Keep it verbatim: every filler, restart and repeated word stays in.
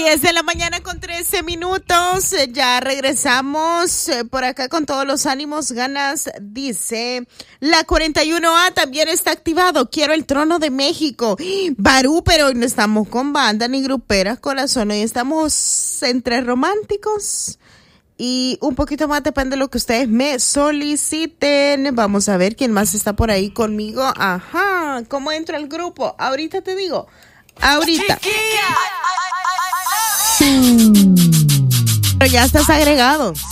diez de la mañana con trece minutos. Ya regresamos por acá con todos los ánimos, ganas. Dice, la cuarenta y uno A también está activado. Quiero el trono de México. Barú, pero hoy no estamos con banda ni gruperas, corazón. Hoy estamos entre románticos y un poquito más, depende de lo que ustedes me soliciten. Vamos a ver quién más está por ahí conmigo. Ajá, ¿cómo entro al grupo? Ahorita te digo. Ahorita. Pero ya estás agregado.